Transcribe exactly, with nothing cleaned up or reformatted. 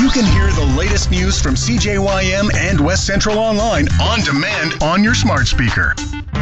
You can hear the latest news from C J Y M and West Central Online on demand on your smart speaker.